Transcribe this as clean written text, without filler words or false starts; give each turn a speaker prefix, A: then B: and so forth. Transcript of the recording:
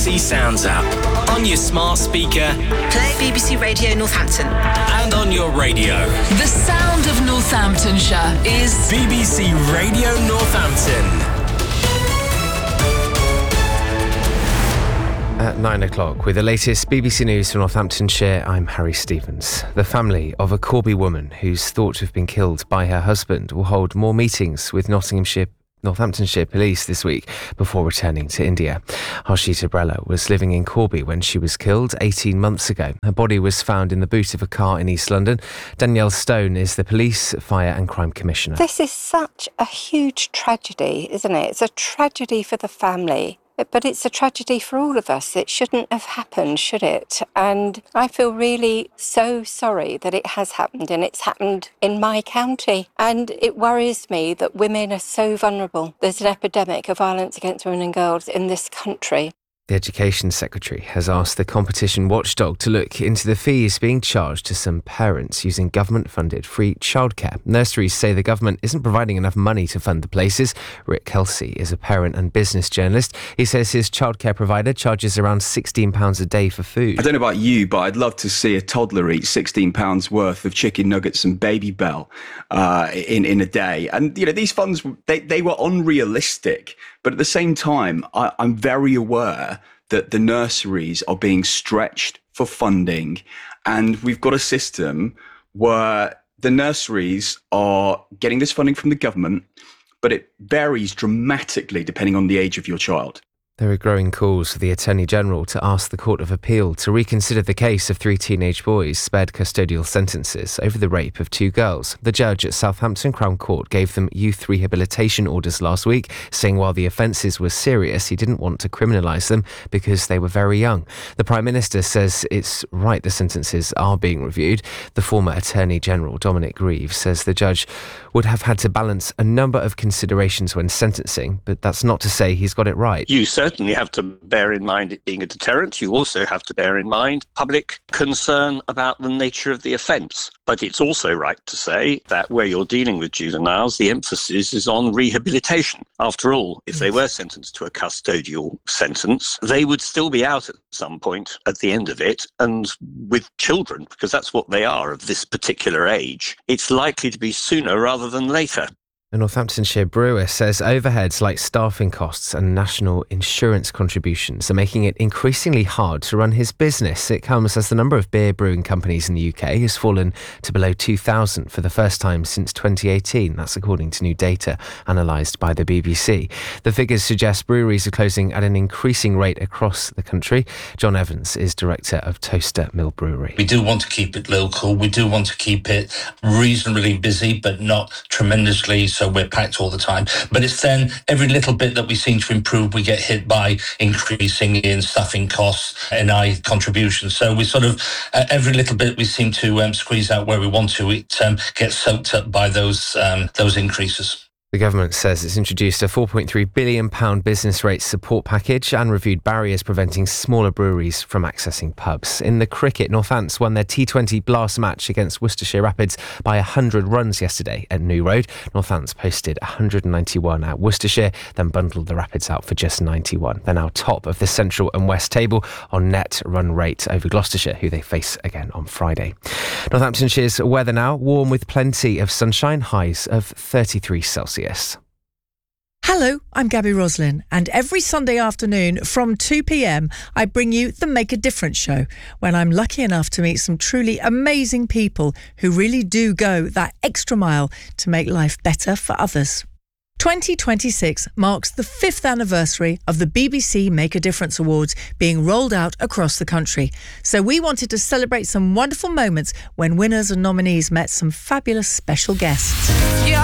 A: BBC Sounds app. On your smart speaker.
B: Play BBC Radio Northampton.
A: And on your radio.
C: The sound of Northamptonshire is
A: BBC Radio Northampton.
D: At 9 o'clock, with the latest BBC News from Northamptonshire, I'm Harry Stevens. The family of a Corby woman who's thought to have been killed by her husband will hold more meetings with Northamptonshire Police this week before returning to India. Harshita Brella was living in Corby when she was killed 18 months ago. Her body was found in the boot of a car in East London. Danielle Stone is the Police, Fire and Crime Commissioner.
E: This is such a huge tragedy, isn't it? It's a tragedy for the family. But it's a tragedy for all of us. It shouldn't have happened, should it? And I feel really so sorry that it has happened, and it's happened in my county. And it worries me that women are so vulnerable. There's an epidemic of violence against women and girls in this country.
D: The Education Secretary has asked the competition watchdog to look into the fees being charged to some parents using government-funded free childcare. Nurseries say the government isn't providing enough money to fund the places. Rick Kelsey is a parent and business journalist. He says his childcare provider charges around £16 a day for food.
F: I don't know about you, but I'd love to see a toddler eat £16 worth of chicken nuggets and Baby Bell in a day. And, you know, these funds, they were unrealistic. But at the same time, I'm very aware that the nurseries are being stretched for funding. And we've got a system where the nurseries are getting this funding from the government, but it varies dramatically depending on the age of your child.
D: There are growing calls for the Attorney-General to ask the Court of Appeal to reconsider the case of 3 teenage boys spared custodial sentences over the rape of 2 girls. The judge at Southampton Crown Court gave them youth rehabilitation orders last week, saying while the offences were serious, he didn't want to criminalise them because they were very young. The Prime Minister says it's right the sentences are being reviewed. The former Attorney-General, Dominic Grieve, says the judge would have had to balance a number of considerations when sentencing, but that's not to say he's got it right.
G: You certainly have to bear in mind it being a deterrent. You also have to bear in mind public concern about the nature of the offence. But it's also right to say that where you're dealing with juveniles, the emphasis is on rehabilitation. After all, if they were sentenced to a custodial sentence, they would still be out at some point at the end of it. And with children, because that's what they are of this particular age, it's likely to be sooner rather than later.
D: A Northamptonshire brewer says overheads like staffing costs and national insurance contributions are making it increasingly hard to run his business. It comes as the number of beer brewing companies in the UK has fallen to below 2,000 for the first time since 2018. That's according to new data analysed by the BBC. The figures suggest breweries are closing at an increasing rate across the country. John Evans is director of Toaster Mill Brewery.
H: We do want to keep it local. We do want to keep it reasonably busy, but not tremendously so we're packed all the time. But it's then every little bit that we seem to improve, we get hit by increasing in staffing costs, NI contributions. So we sort of, every little bit we seem to squeeze out where we want to, it gets soaked up by those increases.
D: The government says it's introduced a £4.3 billion business rates support package and reviewed barriers preventing smaller breweries from accessing pubs. In the cricket, Northants won their T20 Blast match against Worcestershire Rapids by 100 runs yesterday at New Road. Northants posted 191 at Worcestershire, then bundled the Rapids out for just 91. They're now top of the Central and West table on net run rate over Gloucestershire, who they face again on Friday. Northamptonshire's weather now, warm with plenty of sunshine, highs of 33 Celsius.
I: Hello, I'm Gabby Roslin, and every Sunday afternoon from 2 p.m, I bring you the Make a Difference show, when I'm lucky enough to meet some truly amazing people who really do go that extra mile to make life better for others. 2026 marks the 5th anniversary of the BBC Make a Difference Awards being rolled out across the country. So we wanted to celebrate some wonderful moments when winners and nominees met some fabulous special guests.